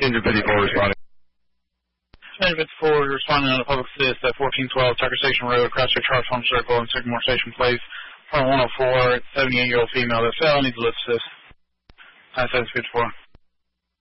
Engine 54 responding. Engine 54 responding on a public assist at 1412 Tucker Station Road, Crossway Charles Home Circle, and Sycamore Station Place. Front 104, 78-year-old female that fell, needs a lift assist. 9-7-54.